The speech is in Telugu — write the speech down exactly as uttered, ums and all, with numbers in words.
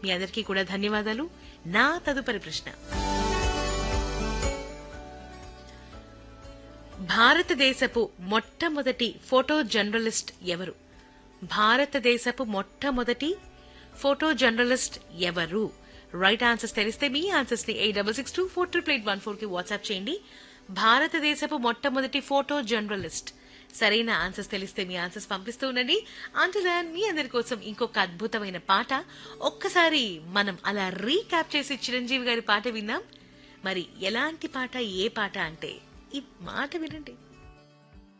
మీ అందరికీ కూడా ధన్యవాదాలు. నా తదుపరి ప్రశ్న, భారతదేశపు మొట్టమొదటి ఫోటో జర్నలిస్ట్ ఎవరు? భారతదేశపు మొట్టమొదటి ఫోటో జర్నలిస్ట్ ఎవరు? రైట్ ఆన్సర్స్ తెలిస్తే మీ ఆన్సర్స్ ని eight double six two four triple eight one four కి వాట్సాప్ చేయండి. భారతదేశపు మొట్టమొదటి ఫోటో జర్నలిస్ట్. సరైన ఆన్సర్స్ తెలిస్తే మీ ఆన్సర్స్ పంపిస్తూ ఉండండి. అంటుదాన్ మీ అందరి కోసం ఇంకొక అద్భుతమైన పాట ఒక్కసారి మనం అలా రీక్యాప్ చేసి చిరంజీవి గారి పాట విన్నాం. మరి ఎలాంటి పాట, ఏ పాట అంటే ఈ మాట వినండి.